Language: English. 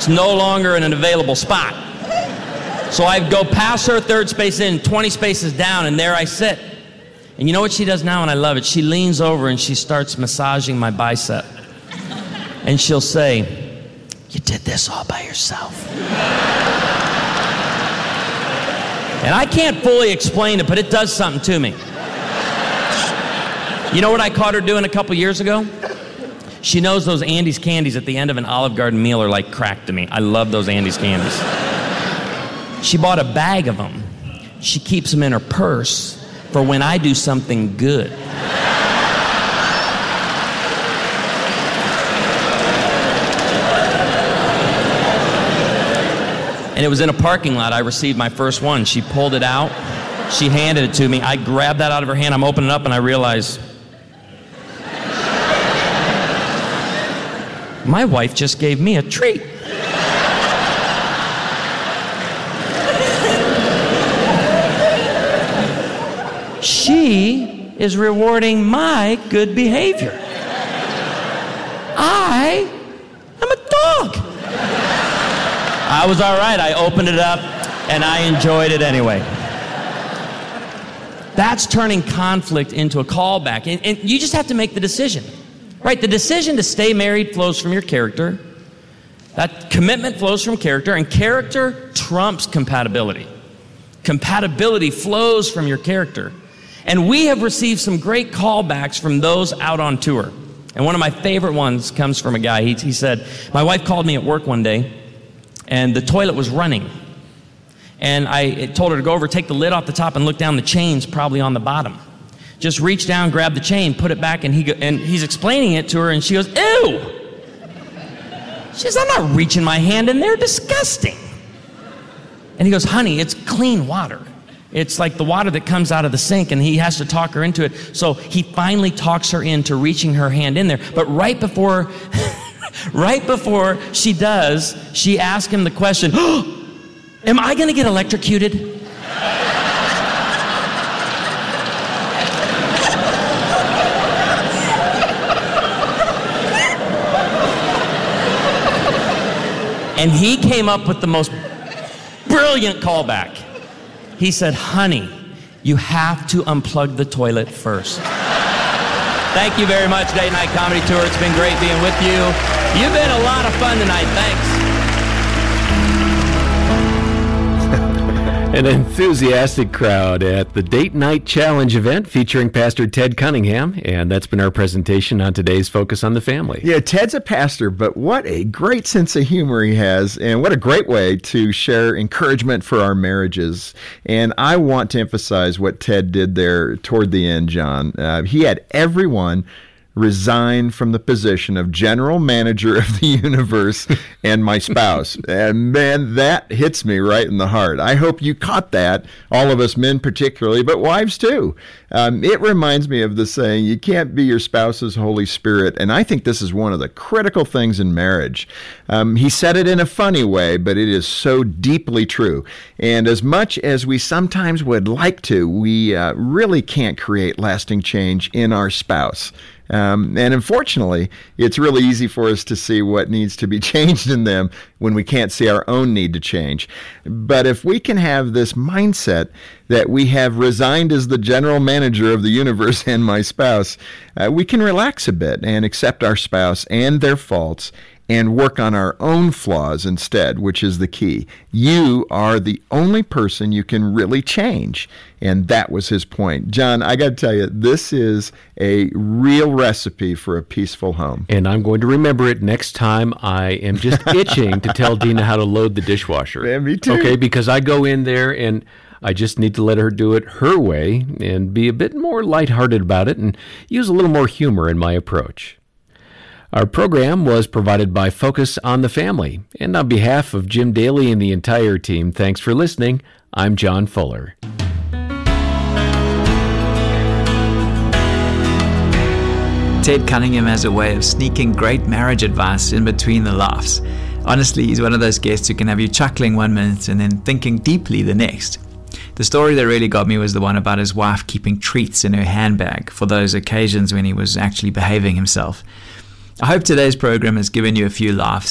It's no longer in an available spot. So I go past her, third space in, 20 spaces down, and there I sit. And you know what she does now, and I love it? She leans over and she starts massaging my bicep. And she'll say, "You did this all by yourself." And I can't fully explain it, but it does something to me. You know what I caught her doing a couple years ago? She knows those Andes candies at the end of an Olive Garden meal are like crack to me. I love those Andes candies. She bought a bag of them. She keeps them in her purse for when I do something good. And it was in a parking lot I received my first one. She pulled it out. She handed it to me. I grabbed that out of her hand. I'm opening it up and I realize my wife just gave me a treat. She is rewarding my good behavior. I am a dog. I was all right. I opened it up, and I enjoyed it anyway. That's turning conflict into a callback. And you just have to make the decision, right? The decision to stay married flows from your character. That commitment flows from character, and character trumps compatibility. Compatibility flows from your character. And we have received some great callbacks from those out on tour. And one of my favorite ones comes from a guy. He said, "My wife called me at work one day, and the toilet was running. And I told her to go over, take the lid off the top, and look down. The chain's probably on the bottom. Just reach down, grab the chain, put it back," and he's explaining it to her, and she goes, "Ew!" She says, "I'm not reaching my hand in there, disgusting." And he goes, "Honey, it's clean water. It's like the water that comes out of the sink," and he has to talk her into it. So he finally talks her into reaching her hand in there. But right before she does, she asks him the question, "Oh, am I going to get electrocuted?" And he came up with the most brilliant callback. He said, "Honey, you have to unplug the toilet first." Thank you very much, Date Night Comedy Tour. It's been great being with you. You've been a lot of fun tonight. Thanks. An enthusiastic crowd at the Date Night Challenge event featuring Pastor Ted Cunningham, and that's been our presentation on today's Focus on the Family. Yeah, Ted's a pastor, but what a great sense of humor he has, and what a great way to share encouragement for our marriages. And I want to emphasize what Ted did there toward the end, John. He had everyone resign from the position of general manager of the universe and my spouse. And man, that hits me right in the heart. I hope you caught that, all of us men particularly, but wives too. It reminds me of the saying, you can't be your spouse's Holy Spirit. And I think this is one of the critical things in marriage. He said it in a funny way, but it is so deeply true. And as much as we sometimes would like to, we really can't create lasting change in our spouse. And unfortunately, it's really easy for us to see what needs to be changed in them when we can't see our own need to change. But if we can have this mindset that we have resigned as the general manager of the universe and my spouse, we can relax a bit and accept our spouse and their faults and work on our own flaws instead, which is the key. You are the only person you can really change. And that was his point. John, I got to tell you, this is a real recipe for a peaceful home. And I'm going to remember it next time I am just itching to tell Dina how to load the dishwasher. Yeah, me too. Okay, because I go in there and I just need to let her do it her way and be a bit more lighthearted about it and use a little more humor in my approach. Our program was provided by Focus on the Family. And on behalf of Jim Daly and the entire team, thanks for listening. I'm John Fuller. Ted Cunningham has a way of sneaking great marriage advice in between the laughs. Honestly, he's one of those guests who can have you chuckling 1 minute and then thinking deeply the next. The story that really got me was the one about his wife keeping treats in her handbag for those occasions when he was actually behaving himself. I hope today's program has given you a few laughs